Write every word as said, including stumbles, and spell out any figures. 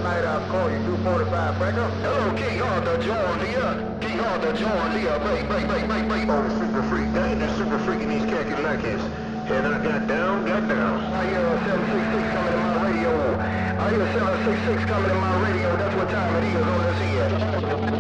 Light out call you two forty-five Franco. Hello, King Arthur, John Leah. King Arthur, John Leah. Bay, bay, bay, bay, bay. Oh, super freak. They ain't the super freak in these khaki Nikes. And I got down, got down. I hear a seven six six coming in my radio. I hear seven six six coming in my radio. That's what time it is on this end.